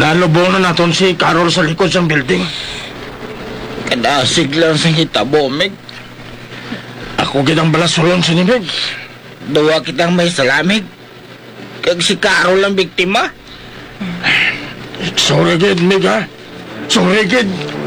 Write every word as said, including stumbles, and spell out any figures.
Nalubo na naton si Carol sa likod ng building. Kadasig lang sa hitabo, Meg. Ako kitang balasulon sa nimig. Duwa kitang may salamig. Kag si Carol ang biktima. Sorry, kid, Mig, ha? Sorry, kid.